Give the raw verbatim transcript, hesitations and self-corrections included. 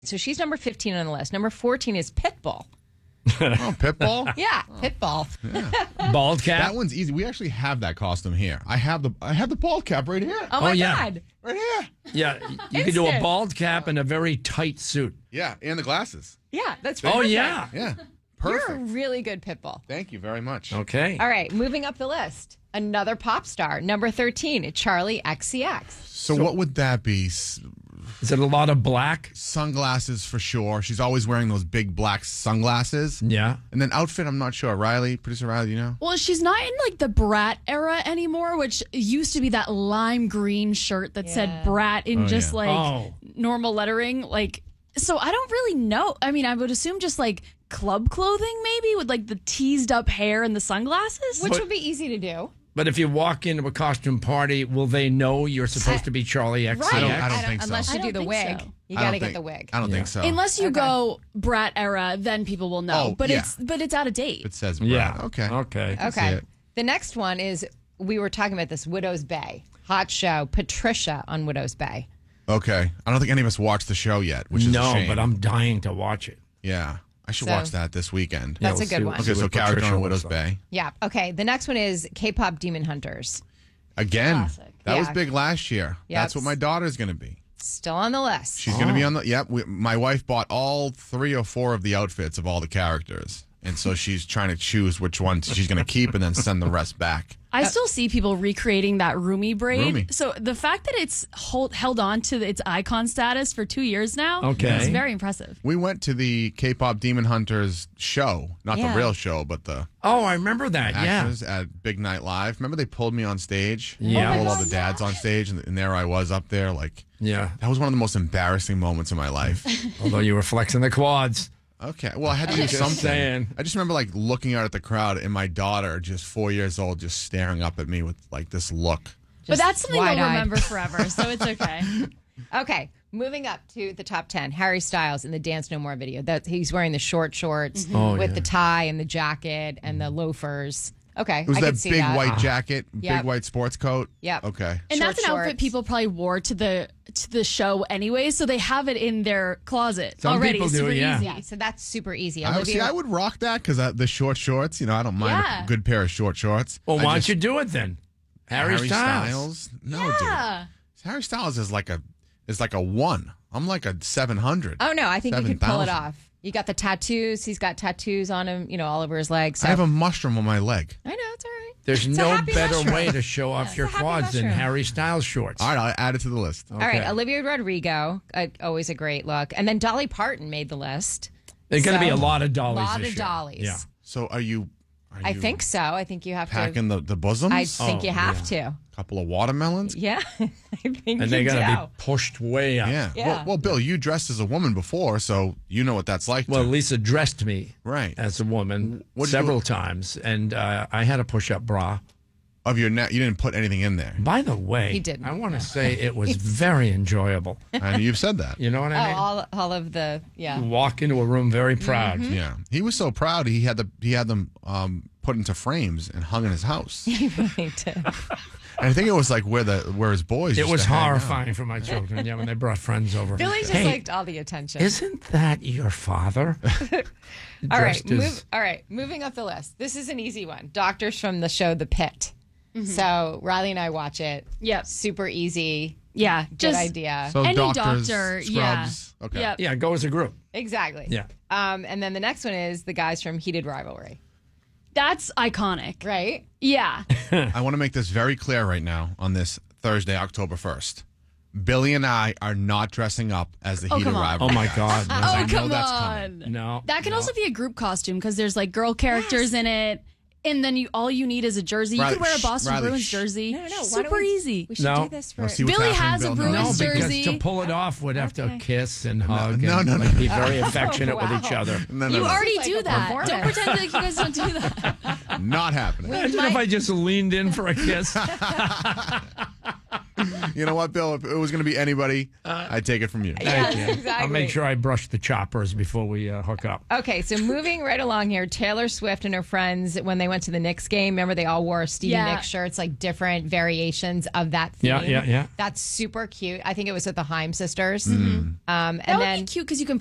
So she's number fifteen on the list. Number fourteen is Pitbull. Oh, Pitbull? Yeah, Pitbull. Yeah. Bald cap. That one's easy. We actually have that costume here. I have the I have the bald cap right here. Oh, my Oh, yeah. God. Right here. Yeah, you could do a Instant. bald cap and a very tight suit. Yeah, and the glasses. Yeah, that's Oh, perfect. yeah. Yeah. You're Perfect. a really good Pitbull. Thank you very much. Okay. All right, moving up the list. Another pop star. Number thirteen, Charlie X C X. So, what would that be? S- Is it a lot of black? Sunglasses for sure. She's always wearing those big black sunglasses. Yeah. And then outfit, I'm not sure. Riley, producer Riley, you know? Well, she's not in like the Brat era anymore, which used to be that lime green shirt that Yeah. said Brat in Oh, just yeah. like Oh. normal lettering. Like, so I don't really know. I mean, I would assume just like club clothing, maybe with like the teased up hair and the sunglasses. Which But- would be easy to do. But if you walk into a costume party, will they know you're supposed to be Charlie X C X? I don't- I don't think so. Unless you I do don't the think wig. so. You I got don't to get think- the wig. I don't Yeah. think so. Unless you Okay. go Brat era, then people will know. Oh, but yeah. it's but it's out of date. It says Brad. Yeah. Okay. Okay. see Okay. it. The next one is, we were talking about this, Widow's Bay. Hot show. Patricia on Widow's Bay. Okay. I don't think any of us watched the show yet, which is a No, shame. but I'm dying to watch it. Yeah. I should So- watch that this weekend. That's we'll a good see- one. we'll see Okay, so what character Patricia on Widow's looks like. Bay. Yeah. Okay. The next one is K-pop Demon Hunters. Again. Classic. That was Yeah. big last year. Yeah, That's what it's- my daughter's going to be. Still on the list. She's going to be on the. Yep. We, my wife bought all three or four of the outfits of all the characters. And so she's trying to choose which ones she's going to keep and then send the rest back. I still see people recreating that Rumi braid. Rumi. So the fact that it's hold, held on to its icon status for two years now Okay. is very impressive. We went to the K-pop Demon Hunters show, not Yeah. the real show, but the Oh, I remember that. Yeah. actors at Big Night Live. Remember they pulled me on stage? Yeah. They pulled Oh all my the dads on stage, and, and there I was up there. Like, Yeah. that was one of the most embarrassing moments of my life. Although you were flexing the quads. Okay, well, I had to do Just something. saying. I just remember like looking out at the crowd and my daughter, just four years old, just staring up at me with like this look. But that's something we'll wide-eyed. remember forever, so it's okay. Okay, moving up to the top ten. Harry Styles in the Dance No More video. That he's wearing the short shorts Oh, with yeah. the tie and the jacket and the loafers. Okay, It was I that could see big that. white jacket, Yep. big white sports coat. Yep. Okay. And Short that's an outfit shorts. people probably wore to the to the show anyway, so they have it in their closet Some already. people do, Super yeah. easy. Yeah, so that's super easy. I, Olivia, see, I would rock that because the short shorts, you know, I don't mind Yeah. a good pair of short shorts. Well, I why don't just- you do it then? Harry, Harry Styles. Styles? No, Yeah. dude. Harry Styles is like a is like a one. I'm like a seven hundred. Oh no, I think you could pull it seven thousand. off. You got the tattoos. He's got tattoos on him, you know, all over his legs. So. I have a mushroom on my leg. I know, it's all right. There's It's a no happy better mushroom. way to show off your a happy quads than mushroom. Harry Styles shorts. All right, I'll add it to the list. All right, Okay. Olivia Rodrigo, uh, always a great look, and then Dolly Parton made the list. There's going to be a So, lot of dollies lot this of year. dollies. Yeah. So are you? Are I you think so. I think you have packing to. the, the bosoms. I think Oh, you have to. couple of watermelons. Yeah, I think And you they're going do. to be pushed way up. Yeah. Yeah. Well, well, Bill, you dressed as a woman before, so you know what that's like. Well, to- Lisa dressed me Right. as a woman What'd you several do? times, and uh, I had a push-up bra. of your neck, you didn't put anything in there. By the way, He didn't. I want to say it was very enjoyable. And you've said that. You know what Oh, I mean? all, all of the yeah. Walk into a room very proud. Mm-hmm. Yeah. He was so proud. He had the he had them um, put into frames and hung in his house. You really did. And I think it was like where the where his boys. It used was to hang out. horrifying for my children. Yeah, when they brought friends over. Billy just hey, liked all the attention. isn't that your father? all right, Dressed as- move, all right. Moving up the list. This is an easy one. Doctors from the show The Pit. So Riley and I watch it. Yep. Super easy. Yeah. Good Just idea. So Any doctors, doctor, yeah. scrubs. Okay. Yep. Yeah, go as a group. Exactly. Yeah. Um, and then the next one is the guys from Heated Rivalry. That's iconic. Right? Yeah. I want to make this very clear right now on this Thursday, October first. Billy and I are not dressing up as the Oh, heated come on. rival. Oh, my God. No. Oh, I know come that's on. coming. No. That can also be a group costume because there's like girl characters in it. And then you all you need is a jersey. You Riley, could wear a shh, Boston Riley, Bruins shh. jersey. No, no, no. Why don't Super we- easy. We should No. do this for Wanna see what's Billy happening, has a Bill? Bruins No, because jersey. to pull it off, we'd have to Okay. kiss and hug no, and no, no. like, be very affectionate Wow. with each other. No, no, You no. already It's like do a that. Don't performance. pretend like you guys don't do that. Not happening. Imagine if I just leaned in for a kiss. You know what, Bill? If it was going to be anybody, I'd take it from you. Yes, Yeah. exactly. I'll make sure I brush the choppers before we uh, hook up. Okay, so moving right along here, Taylor Swift and her friends, when they went to the Knicks game, remember they all wore Stevie Yeah. Nicks shirts, like different variations of that theme. Yeah, yeah, yeah. That's super cute. I think it was with the Haim sisters. Mm. Um, and That would then be cute because you can